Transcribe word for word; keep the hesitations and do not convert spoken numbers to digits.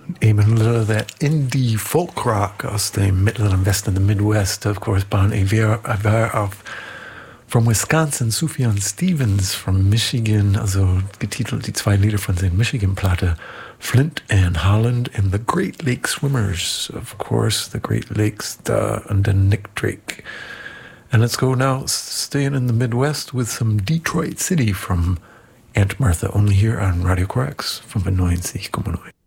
Eben ein little of that indie folk rock aus dem mittleren Westen, the Midwest, of course, Bon Iver, Iver auf from Wisconsin, Sufjan Stevens from Michigan, also getitelt die zwei Lieder von seiner Michigan-Platte, Flint and Holland and the Great Lake Swimmers, of course, the Great Lakes, da, and then Nick Drake. And let's go now, staying in the Midwest with some Detroit City from Aunt Martha, only here on Radio Korax fünfundneunzig Komma neun.